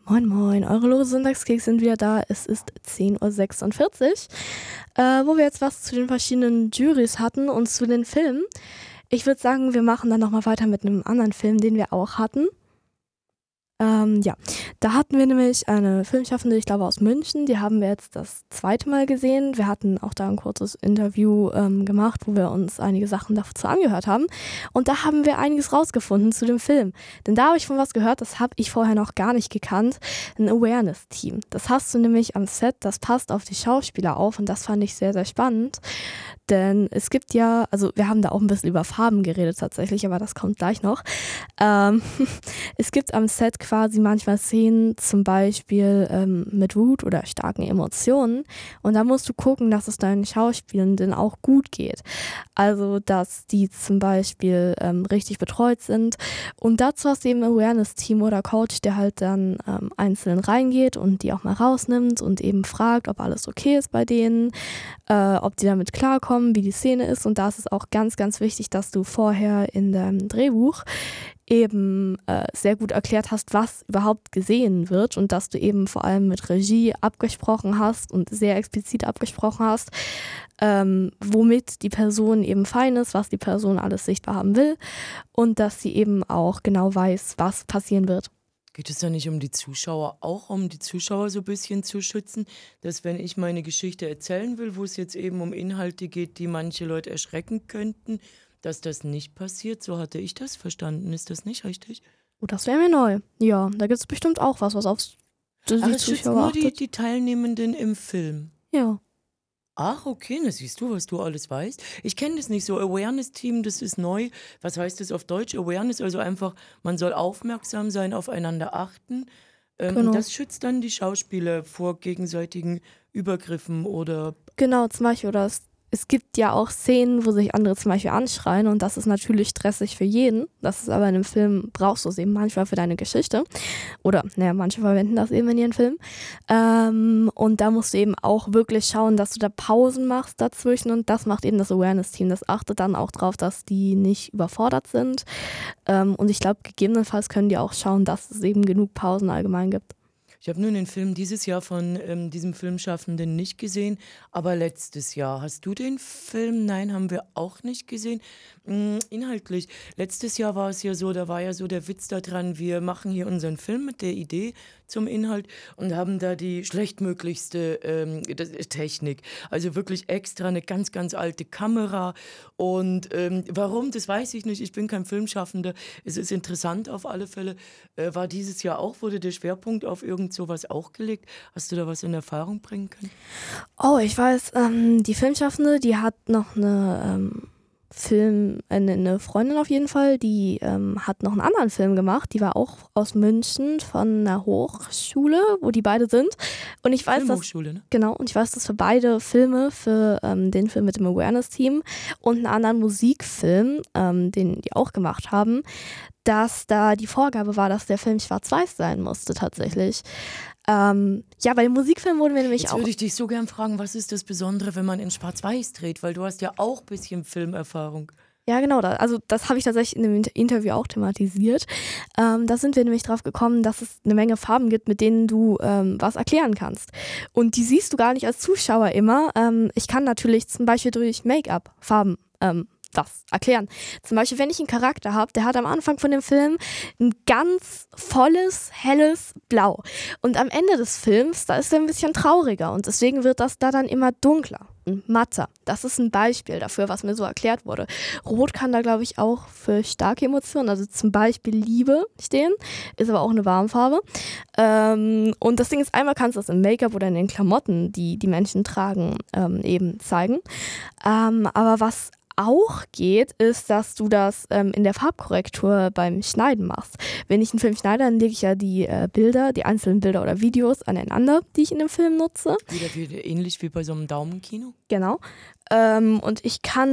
Moin Moin, eure lose Sonntagskeks sind wieder da. Es ist 10:46 Uhr, wo wir jetzt was zu den verschiedenen Jurys hatten und zu den Filmen. Ich würde sagen, wir machen dann nochmal weiter mit einem anderen Film, den wir auch hatten. Ja, da hatten wir nämlich eine Filmschaffende, ich glaube aus München, die haben wir jetzt das zweite Mal gesehen. Wir hatten auch da ein kurzes Interview gemacht, wo wir uns einige Sachen dazu angehört haben. Und da haben wir einiges rausgefunden zu dem Film. Denn da habe ich von was gehört, das habe ich vorher noch gar nicht gekannt. Ein Awareness-Team. Das hast du nämlich am Set, das passt auf die Schauspieler auf und das fand ich sehr, sehr spannend. Denn es gibt ja, also wir haben da auch ein bisschen über Farben geredet tatsächlich, aber das kommt gleich noch. Es gibt am Set quasi manchmal Szenen, zum Beispiel mit Wut oder starken Emotionen. Und da musst du gucken, dass es deinen Schauspielenden auch gut geht. Also, dass die zum Beispiel richtig betreut sind. Und dazu hast du eben ein Awareness-Team oder Coach, der halt dann einzeln reingeht und die auch mal rausnimmt und eben fragt, ob alles okay ist bei denen, ob die damit klarkommen, wie die Szene ist. Und da ist es auch ganz, ganz wichtig, dass du vorher in deinem Drehbuch eben sehr gut erklärt hast, was überhaupt gesehen wird und dass du eben vor allem mit Regie abgesprochen hast und sehr explizit abgesprochen hast, womit die Person eben fein ist, was die Person alles sichtbar haben will und dass sie eben auch genau weiß, was passieren wird. Geht es da nicht um die Zuschauer, auch um die Zuschauer so ein bisschen zu schützen, dass wenn ich meine Geschichte erzählen will, wo es jetzt eben um Inhalte geht, die manche Leute erschrecken könnten, dass das nicht passiert? So hatte ich das verstanden. Ist das nicht richtig? Oh, das wäre mir neu. Ja, da gibt es bestimmt auch was auf die Ach, es schützt Zuschauer nur achtet. die Teilnehmenden im Film. Ja. Ach, okay, na siehst du, was du alles weißt. Ich kenne das nicht so. Awareness-Team, das ist neu. Was heißt das auf Deutsch? Awareness, also einfach, man soll aufmerksam sein, aufeinander achten. Genau. Das schützt dann die Schauspieler vor gegenseitigen Übergriffen oder... Genau, zum Beispiel, oder es gibt ja auch Szenen, wo sich andere zum Beispiel anschreien und das ist natürlich stressig für jeden. Das ist aber in einem Film, brauchst du es eben manchmal für deine Geschichte. Oder, naja, manche verwenden das eben in ihren Film. Und da musst du eben auch wirklich schauen, dass du da Pausen machst dazwischen und das macht eben das Awareness-Team. Das achtet dann auch drauf, dass die nicht überfordert sind. Und ich glaube, gegebenenfalls können die auch schauen, dass es eben genug Pausen allgemein gibt. Ich habe nur den Film dieses Jahr von diesem Filmschaffenden nicht gesehen, aber letztes Jahr. Hast du den Film? Nein, haben wir auch nicht gesehen. Inhaltlich. Letztes Jahr war es ja so, da war ja so der Witz daran, wir machen hier unseren Film mit der Idee zum Inhalt und haben da die schlechtmöglichste Technik. Also wirklich extra eine ganz, ganz alte Kamera. Und warum, das weiß ich nicht. Ich bin kein Filmschaffender. Es ist interessant auf alle Fälle. War dieses Jahr auch, wurde der Schwerpunkt auf irgend sowas auch gelegt? Hast du da was in Erfahrung bringen können? Oh, ich weiß, die Filmschaffende, die hat noch eine Freundin auf jeden Fall, die hat noch einen anderen Film gemacht. Die war auch aus München von einer Hochschule, wo die beide sind. Und ich weiß, Filmhochschule, ne? Genau, und ich weiß, dass für beide Filme, für den Film mit dem Awareness-Team und einen anderen Musikfilm, den die auch gemacht haben, dass da die Vorgabe war, dass der Film schwarz-weiß sein musste tatsächlich. Ja, bei dem Musikfilm wurde mir nämlich Jetzt auch... würde ich dich so gern fragen, was ist das Besondere, wenn man in Schwarz-Weiß dreht? Weil du hast ja auch ein bisschen Filmerfahrung. Ja, genau. Das habe ich tatsächlich in dem Interview auch thematisiert. Da sind wir nämlich drauf gekommen, dass es eine Menge Farben gibt, mit denen du was erklären kannst. Und die siehst du gar nicht als Zuschauer immer. Ich kann natürlich zum Beispiel durch Make-up Farben das erklären. Zum Beispiel, wenn ich einen Charakter habe, der hat am Anfang von dem Film ein ganz volles, helles Blau. Und am Ende des Films, da ist er ein bisschen trauriger und deswegen wird das da dann immer dunkler und matter. Das ist ein Beispiel dafür, was mir so erklärt wurde. Rot kann da, glaube ich, auch für starke Emotionen, also zum Beispiel Liebe stehen, ist aber auch eine Warmfarbe. Und das Ding ist, einmal kannst du das im Make-up oder in den Klamotten, die die Menschen tragen, eben zeigen. Aber was auch geht, ist, dass du das in der Farbkorrektur beim Schneiden machst. Wenn ich einen Film schneide, dann lege ich ja die einzelnen Bilder oder Videos aneinander, die ich in dem Film nutze. Ähnlich wie bei so einem Daumenkino? Genau. Und ich kann